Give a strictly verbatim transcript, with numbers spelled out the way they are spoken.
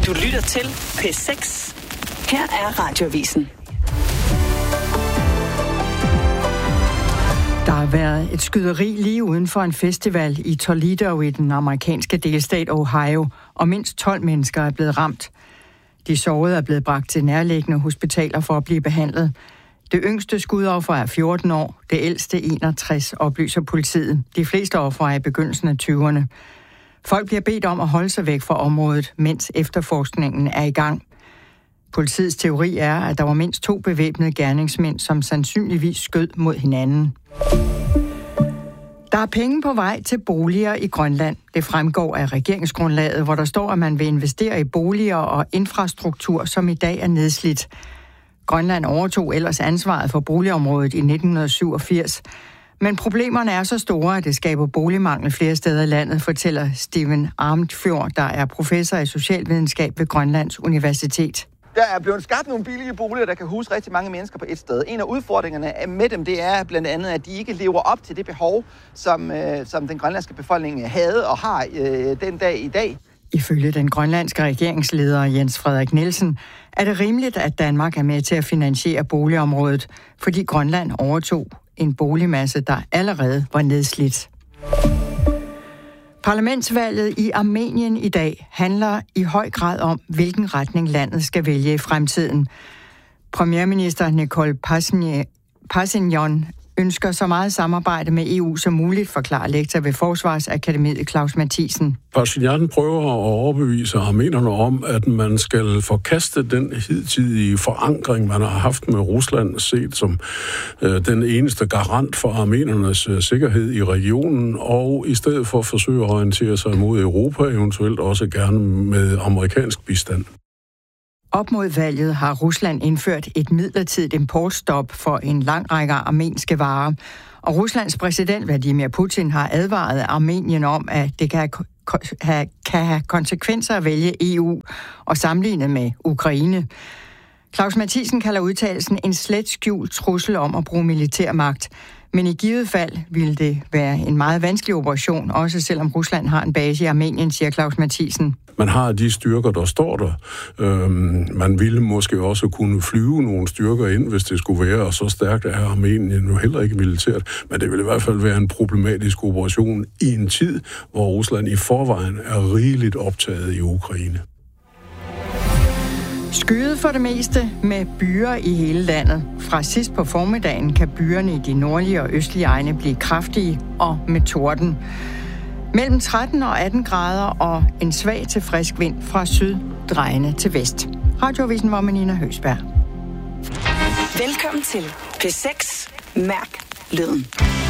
Du lytter til P seks. Her er Radioavisen. Der har været et skyderi lige uden for en festival i Toledo i den amerikanske delstat Ohio, og mindst tolv mennesker er blevet ramt. De sårede er blevet bragt til nærliggende hospitaler for at blive behandlet. Det yngste skudoffer er fjorten år, det ældste enogtres, oplyser politiet. De fleste ofre er i begyndelsen af tyverne. Folk bliver bedt om at holde sig væk fra området, mens efterforskningen er i gang. Politiets teori er, at der var mindst to bevæbnede gerningsmænd, som sandsynligvis skød mod hinanden. Der er penge på vej til boliger i Grønland. Det fremgår af regeringsgrundlaget, hvor der står, at man vil investere i boliger og infrastruktur, som i dag er nedslidt. Grønland overtog ellers ansvaret for boligområdet i nitten syvogfirs. Men problemerne er så store, at det skaber boligmangel flere steder i landet, fortæller Steven Armfjord, der er professor i socialvidenskab ved Grønlands Universitet. Der er blevet skabt nogle billige boliger, der kan huse rigtig mange mennesker på et sted. En af udfordringerne med dem, det er blandt andet, at de ikke lever op til det behov, som, øh, som den grønlandske befolkning havde og har øh, den dag i dag. Ifølge den grønlandske regeringsleder Jens Frederik Nielsen er det rimeligt, at Danmark er med til at finansiere boligområdet, fordi Grønland overtog en boligmasse, der allerede var nedslidt. Parlamentsvalget i Armenien i dag handler i høj grad om, hvilken retning landet skal vælge i fremtiden. Premierminister Nikol Pashinyan ønsker så meget samarbejde med E U som muligt, forklarer lektor ved Forsvarsakademiet Claus Mathisen. Pashinyan prøver at overbevise armenerne om, at man skal forkaste den hidtidige forankring, man har haft med Rusland, set som øh, den eneste garant for armenernes øh, sikkerhed i regionen, og i stedet for forsøge at orientere sig mod Europa, eventuelt også gerne med amerikansk bistand. Op mod valget har Rusland indført et midlertidigt importstop for en lang række armenske varer. Og Ruslands præsident Vladimir Putin har advaret Armenien om, at det kan have, kan have konsekvenser at vælge E U og sammenligne med Ukraine. Claus Mathisen kalder udtalelsen en slet skjult trussel om at bruge militærmagt. Men i givet fald ville det være en meget vanskelig operation, også selvom Rusland har en base i Armenien, siger Claus Mathisen. Man har de styrker, der står der. Øhm, man ville måske også kunne flyve nogle styrker ind, hvis det skulle være, og så stærkt er Armenien jo heller ikke militært. Men det vil i hvert fald være en problematisk operation i en tid, hvor Rusland i forvejen er rigeligt optaget i Ukraine. Skyet for det meste med byer i hele landet. Fra sidst på formiddagen kan byerne i de nordlige og østlige egne blive kraftige og med torden. Mellem tretten og atten grader og en svag til frisk vind fra syd drejende til vest. Radioavisen var med Nina Høsberg. Velkommen til P seks. Mærk lyden.